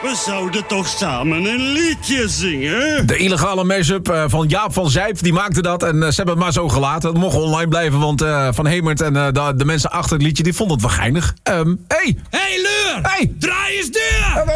We zouden toch samen een liedje zingen? De illegale mashup van Jaap van Zijp, die maakte dat. En ze hebben het maar zo gelaten. Het mocht online blijven, want Van Hemert en de mensen achter het liedje... die vonden het wel geinig. Hey, Hey, Leur! Hey! Draai eens deur!